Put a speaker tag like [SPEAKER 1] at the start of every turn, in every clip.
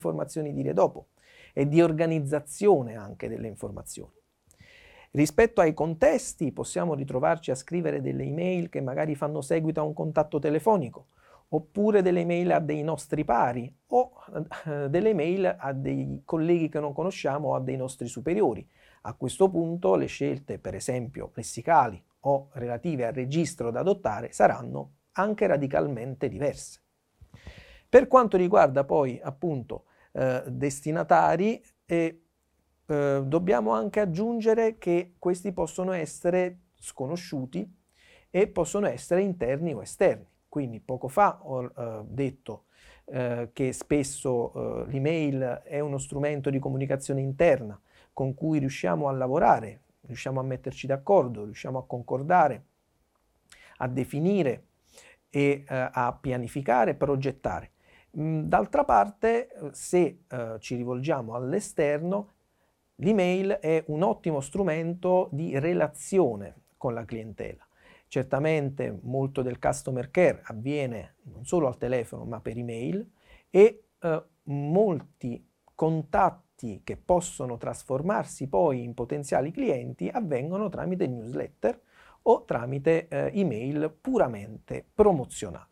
[SPEAKER 1] informazioni dire dopo e di organizzazione anche delle informazioni. Rispetto ai contesti possiamo ritrovarci a scrivere delle email che magari fanno seguito a un contatto telefonico, oppure delle email a dei nostri pari o delle email a dei colleghi che non conosciamo o a dei nostri superiori. A questo punto le scelte, per esempio lessicali o relative al registro da adottare, saranno anche radicalmente diverse. Per quanto riguarda poi appunto destinatari, dobbiamo anche aggiungere che questi possono essere sconosciuti e possono essere interni o esterni. Quindi poco fa ho detto che spesso l'email è uno strumento di comunicazione interna con cui riusciamo a lavorare, riusciamo a metterci d'accordo, riusciamo a concordare, a definire e a pianificare, progettare. D'altra parte, se ci rivolgiamo all'esterno, l'email è un ottimo strumento di relazione con la clientela. Certamente molto del customer care avviene non solo al telefono ma per email e molti contatti che possono trasformarsi poi in potenziali clienti avvengono tramite newsletter o tramite email puramente promozionali.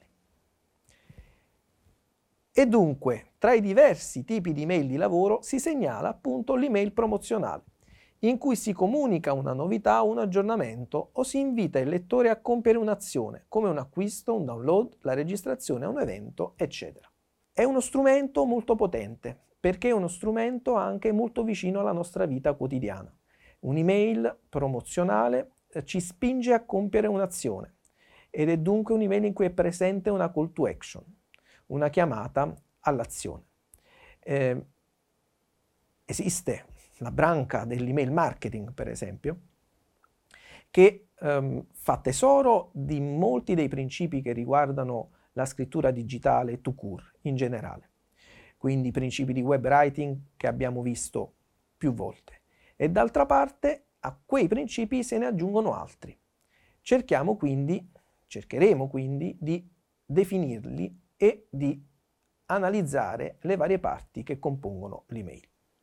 [SPEAKER 1] E dunque, tra i diversi tipi di email di lavoro si segnala appunto l'email promozionale, in cui si comunica una novità o un aggiornamento o si invita il lettore a compiere un'azione, come un acquisto, un download, la registrazione a un evento, eccetera. È uno strumento molto potente, perché è uno strumento anche molto vicino alla nostra vita quotidiana. Un'email promozionale ci spinge a compiere un'azione ed è dunque un'email in cui è presente una call to action, una chiamata all'azione. Esiste la branca dell'email marketing, per esempio, che fa tesoro di molti dei principi che riguardano la scrittura digitale tout court in generale. Quindi i principi di web writing che abbiamo visto più volte. E d'altra parte a quei principi se ne aggiungono altri. Cercheremo quindi di definirli e di analizzare le varie parti che compongono l'email.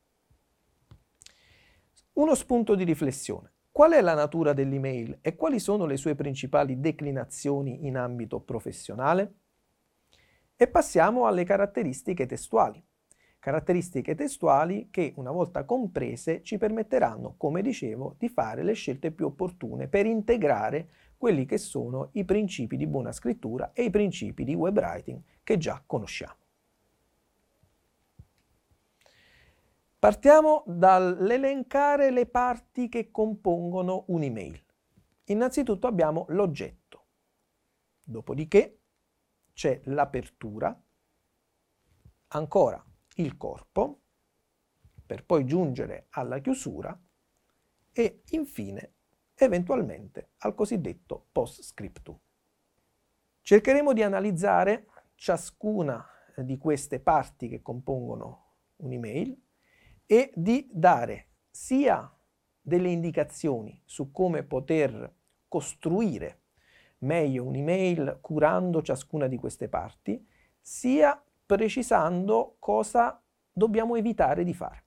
[SPEAKER 1] Uno spunto di riflessione. Qual è la natura dell'email e quali sono le sue principali declinazioni in ambito professionale? E passiamo alle caratteristiche testuali. Caratteristiche testuali che, una volta comprese, ci permetteranno, come dicevo, di fare le scelte più opportune per integrare quelli che sono i principi di buona scrittura e i principi di web writing che già conosciamo. Partiamo dall'elencare le parti che compongono un'email. Innanzitutto abbiamo l'oggetto, dopodiché c'è l'apertura, ancora il corpo, per poi giungere alla chiusura e infine eventualmente al cosiddetto post scriptum. Cercheremo di analizzare ciascuna di queste parti che compongono un'email e di dare sia delle indicazioni su come poter costruire meglio un'email curando ciascuna di queste parti, sia precisando cosa dobbiamo evitare di fare.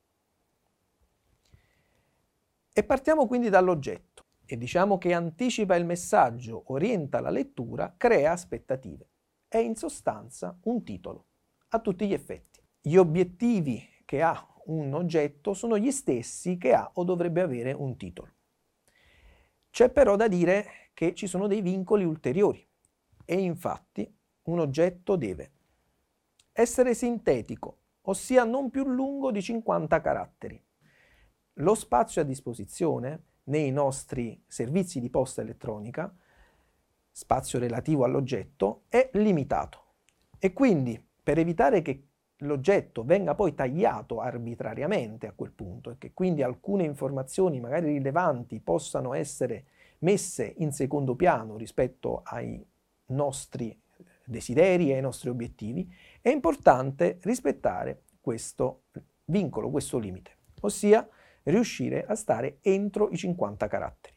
[SPEAKER 1] E partiamo quindi dall'oggetto e diciamo che anticipa il messaggio, orienta la lettura, crea aspettative. È in sostanza un titolo, a tutti gli effetti. Gli obiettivi che ha un oggetto sono gli stessi che ha o dovrebbe avere un titolo. C'è però da dire che ci sono dei vincoli ulteriori e infatti un oggetto deve essere sintetico, ossia non più lungo di 50 caratteri. Lo spazio a disposizione nei nostri servizi di posta elettronica, spazio relativo all'oggetto, è limitato e quindi per evitare che l'oggetto venga poi tagliato arbitrariamente a quel punto e che quindi alcune informazioni magari rilevanti possano essere messe in secondo piano rispetto ai nostri desideri e ai nostri obiettivi, è importante rispettare questo vincolo, questo limite, ossia riuscire a stare entro i 50 caratteri.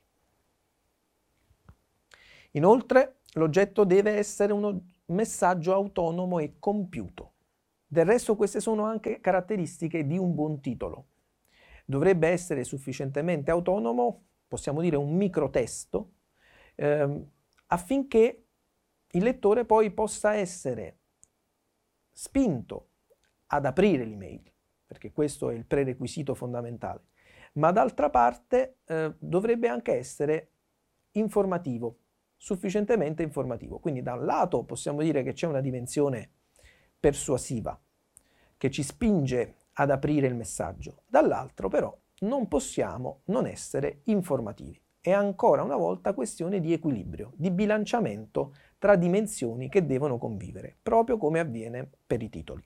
[SPEAKER 1] Inoltre, l'oggetto deve essere un messaggio autonomo e compiuto. Del resto queste sono anche caratteristiche di un buon titolo. Dovrebbe essere sufficientemente autonomo, possiamo dire un microtesto, affinché il lettore poi possa essere spinto ad aprire l'email, perché questo è il prerequisito fondamentale, ma d'altra parte dovrebbe anche essere informativo, sufficientemente informativo. Quindi da un lato possiamo dire che c'è una dimensione persuasiva che ci spinge ad aprire il messaggio, dall'altro però non possiamo non essere informativi. È ancora una volta questione di equilibrio, di bilanciamento tra dimensioni che devono convivere, proprio come avviene per i titoli.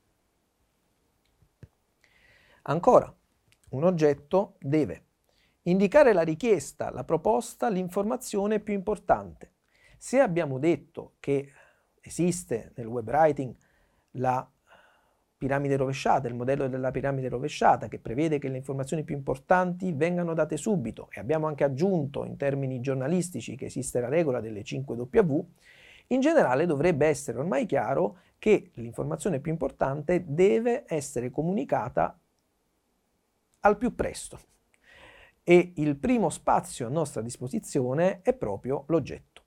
[SPEAKER 1] Ancora, un oggetto deve indicare la richiesta, la proposta, l'informazione più importante. Se abbiamo detto che esiste nel web writing la piramide rovesciata, il modello della piramide rovesciata, che prevede che le informazioni più importanti vengano date subito, e abbiamo anche aggiunto in termini giornalistici che esiste la regola delle 5W, in generale dovrebbe essere ormai chiaro che l'informazione più importante deve essere comunicata al più presto. E il primo spazio a nostra disposizione è proprio l'oggetto.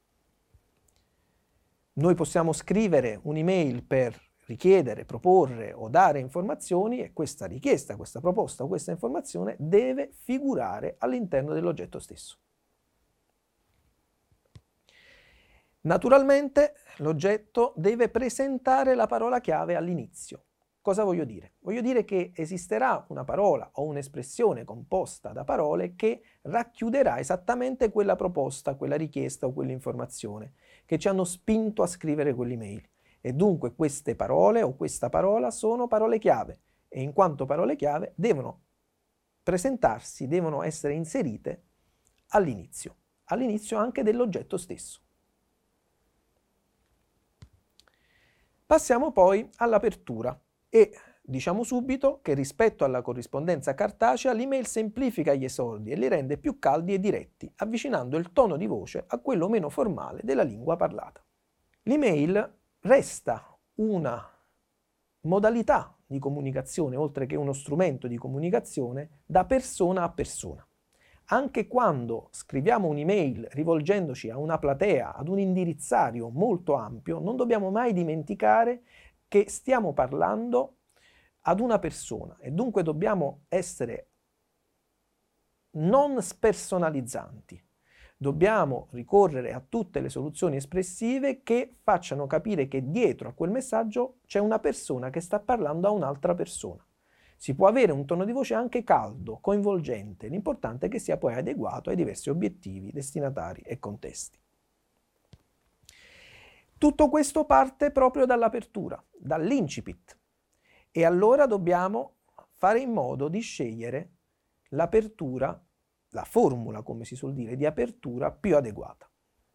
[SPEAKER 1] Noi possiamo scrivere un'email per richiedere, proporre o dare informazioni e questa richiesta, questa proposta o questa informazione deve figurare all'interno dell'oggetto stesso. Naturalmente l'oggetto deve presentare la parola chiave all'inizio. Cosa voglio dire? Voglio dire che esisterà una parola o un'espressione composta da parole che racchiuderà esattamente quella proposta, quella richiesta o quell'informazione che ci hanno spinto a scrivere quell'email. E dunque queste parole o questa parola sono parole chiave e in quanto parole chiave devono presentarsi, devono essere inserite all'inizio anche dell'oggetto stesso. Passiamo poi all'apertura e diciamo subito che rispetto alla corrispondenza cartacea l'email semplifica gli esordi e li rende più caldi e diretti, avvicinando il tono di voce a quello meno formale della lingua parlata. L'email resta una modalità di comunicazione, oltre che uno strumento di comunicazione, da persona a persona. Anche quando scriviamo un'email rivolgendoci a una platea, ad un indirizzario molto ampio, non dobbiamo mai dimenticare che stiamo parlando ad una persona e dunque dobbiamo essere non spersonalizzanti. Dobbiamo ricorrere a tutte le soluzioni espressive che facciano capire che dietro a quel messaggio c'è una persona che sta parlando a un'altra persona. Si può avere un tono di voce anche caldo, coinvolgente, l'importante è che sia poi adeguato ai diversi obiettivi, destinatari e contesti. Tutto questo parte proprio dall'apertura, dall'incipit, e allora dobbiamo fare in modo di scegliere l'apertura, la formula, come si suol dire, di apertura più adeguata.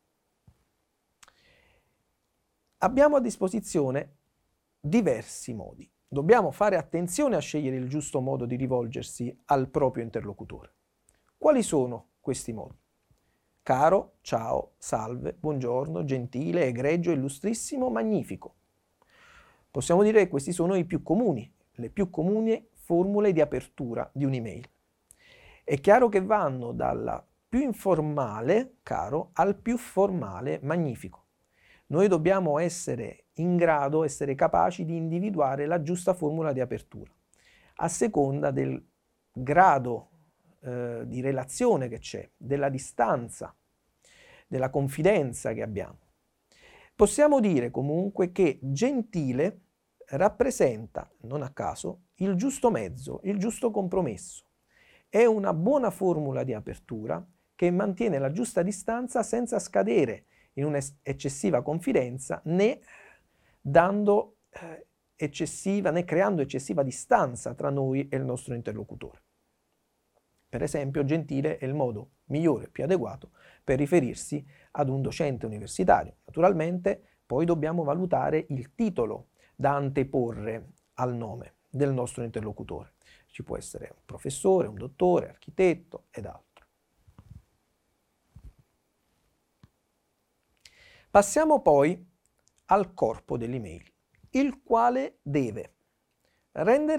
[SPEAKER 1] Abbiamo a disposizione diversi modi. Dobbiamo fare attenzione a scegliere il giusto modo di rivolgersi al proprio interlocutore. Quali sono questi modi? Caro, ciao, salve, buongiorno, gentile, egregio, illustrissimo, magnifico. Possiamo dire che questi sono i più comuni, le più comuni formule di apertura di un'email. È chiaro che vanno dalla più informale, caro, al più formale, magnifico. Noi dobbiamo essere in grado, essere capaci di individuare la giusta formula di apertura, a seconda del grado di relazione che c'è, della distanza, della confidenza che abbiamo. Possiamo dire comunque che gentile rappresenta, non a caso, il giusto mezzo, il giusto compromesso. È una buona formula di apertura che mantiene la giusta distanza senza scadere in un'eccessiva confidenza né dando né creando eccessiva distanza tra noi e il nostro interlocutore. Per esempio, gentile è il modo migliore, più adeguato per riferirsi ad un docente universitario. Naturalmente poi dobbiamo valutare il titolo da anteporre al nome del nostro interlocutore. Ci può essere un professore, un dottore, architetto ed altro. Passiamo poi al corpo dell'email, il quale deve Rendere